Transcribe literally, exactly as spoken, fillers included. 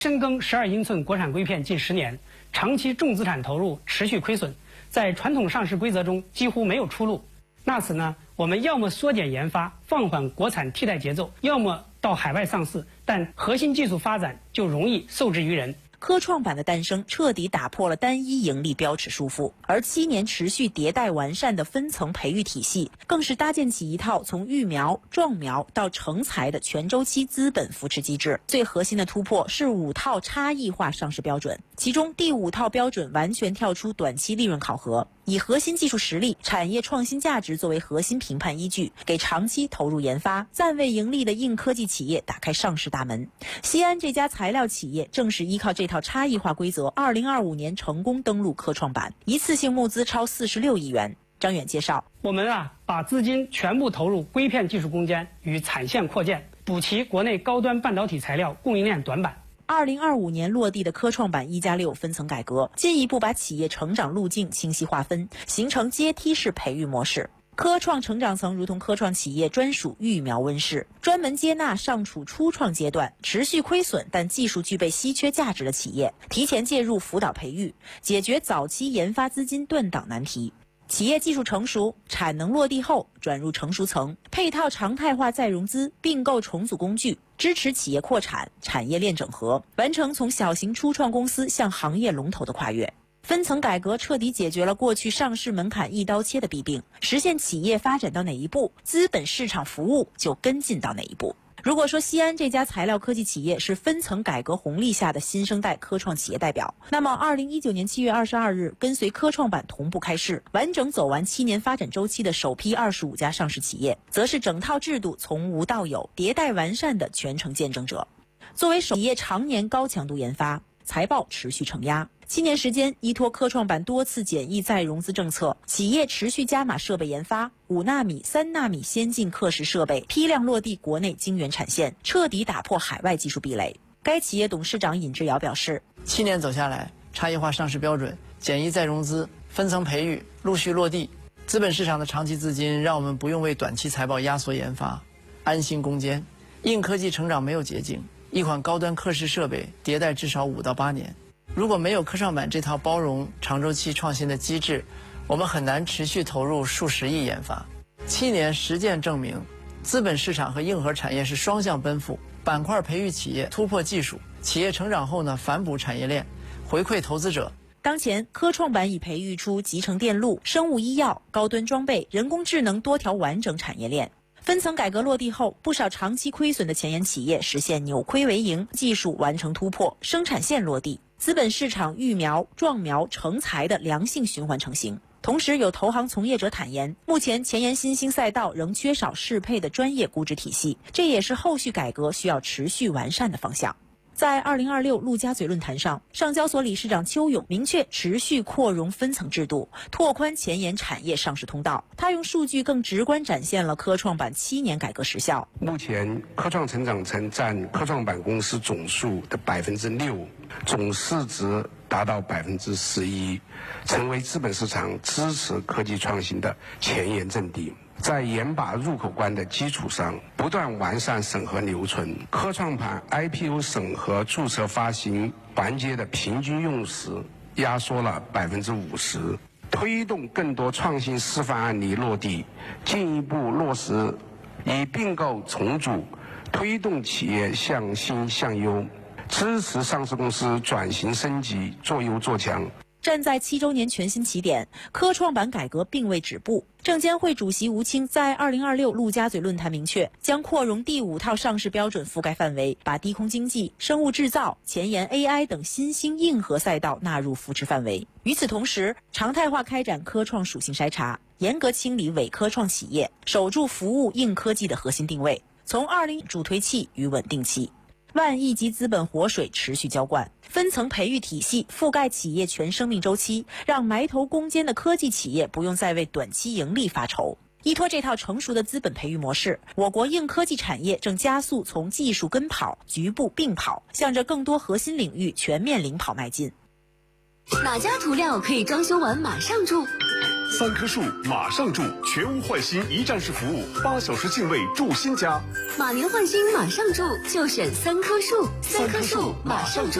深耕十二英寸国产硅片近十年，长期重资产投入，持续亏损，在传统上市规则中几乎没有出路。那此呢，我们要么缩减研发，放缓国产替代节奏，要么到海外上市，但核心技术发展就容易受制于人。 科创板的诞生彻底打破了单一盈利标尺束缚，而七年持续迭代完善的分层培育体系，更是搭建起一套从育苗、壮苗到成才的全周期资本扶持机制。最核心的突破是五套差异化上市标准，其中第五套标准完全跳出短期利润考核，以核心技术实力、产业创新价值作为核心评判依据，给长期投入研发、暂未盈利的硬科技企业打开上市大门。西安这家材料企业正是依靠这套差异化规则，二零二五年成功登陆科创板，一次性募资超四十六亿元。张远介绍， 我们啊，把资金全部投入硅片技术攻坚与产线扩建，补齐国内高端半导体材料供应链短板。 二零二五年落地的科创板一加六分层改革，进一步把企业成长路径清晰划分，形成阶梯式培育模式。科创成长层如同科创企业专属育苗温室，专门接纳尚处初创阶段、持续亏损但技术具备稀缺价值的企业，提前介入辅导培育，解决早期研发资金断档难题。企业技术成熟，产能落地后转入成熟层，配套常态化再融资，并购重组工具，支持企业扩产、产业链整合，完成从小型初创公司向行业龙头的跨越。分层改革彻底解决了过去上市门槛一刀切的弊病，实现企业发展到哪一步，资本市场服务就跟进到哪一步。如果说西安这家材料科技企业是分层改革红利下的新生代科创企业代表，那么二零一九年七月二十二日跟随科创板同步开市，完整走完七年发展周期的首批二十五家上市企业，则是整套制度从无到有、迭代完善的全程见证者。作为首企业常年高强度研发，财报持续承压。七年时间，依托科创板多次简易再融资政策，企业持续加码设备研发，五纳米、三纳米先进刻蚀设备批量落地国内晶圆产线，彻底打破海外技术壁垒。该企业董事长尹志尧表示， 七年走下来，差异化上市标准、简易再融资、分层培育陆续落地，资本市场的长期资金让我们不用为短期财报压缩研发，安心攻坚。硬科技成长没有捷径，一款高端刻蚀设备迭代至少五到八年。如果没有科创板这套包容长周期创新的机制，我们很难持续投入数十亿研发。七年实践证明，资本市场和硬核产业是双向奔赴，板块培育企业突破技术，企业成长后呢反哺产业链，回馈投资者。 当前科创板已培育出集成电路、生物医药、高端装备、人工智能多条完整产业链。分层改革落地后，不少长期亏损的前沿企业实现扭亏为盈，技术完成突破，生产线落地，资本市场育苗、壮苗、成才的良性循环成型。同时，有投行从业者坦言，目前前沿新兴赛道仍缺少适配的专业估值体系，这也是后续改革需要持续完善的方向。在二零二六陆家嘴论坛上，上交所理事长邱勇明确持续扩容分层制度，拓宽前沿产业上市通道。他用数据更直观展现了科创板七年改革实效。 目前科创成长层占科创板公司总数的百分之六，总市值达到百分之十一，成为资本市场支持科技创新的前沿阵地。在严把入口关的基础上，不断完善审核流程。科创板 I P O 审核注册发行环节的平均用时压缩了百分之五十，推动更多创新示范案例落地，进一步落实以并购重组，推动企业向新向优，支持上市公司转型升级，做优做强。 站在七周年全新起点，科创板改革并未止步。证监会主席吴清在二零二六陆家嘴论坛明确，将扩容第五套上市标准覆盖范围，把低空经济、生物制造、前沿 A I 等新兴硬核赛道纳入扶持范围。与此同时，常态化开展科创属性筛查，严格清理伪科创企业，守住服务硬科技的核心定位，从二零主推器与稳定器。万亿级资本活水持续浇灌，分层培育体系覆盖企业全生命周期，让埋头攻坚的科技企业不用再为短期盈利发愁。依托这套成熟的资本培育模式，我国硬科技产业正加速从技术跟跑、局部并跑，向着更多核心领域全面领跑迈进。 哪家涂料可以装修完马上住？ 三棵树马上住，全屋换新一站式服务，八小时净位住新家。 马年换新马上住，就选三棵树，三棵树马上住。